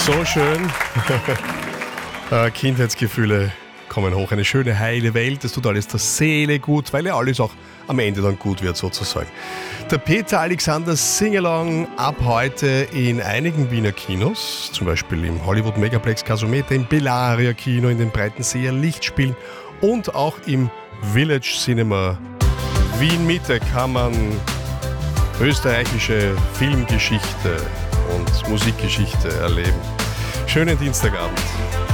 So schön. Kindheitsgefühle kommen hoch. Eine schöne, heile Welt. Das tut alles der Seele gut, weil ja alles auch am Ende dann gut wird sozusagen. Der Peter Alexander Singalong ab heute in einigen Wiener Kinos, zum Beispiel im Hollywood Megaplex Gasometer, im Bellaria Kino, in den Breitenseer Lichtspielen und auch im Village Cinema Wien Mitte kann man österreichische Filmgeschichte und Musikgeschichte erleben. Schönen Dienstagabend.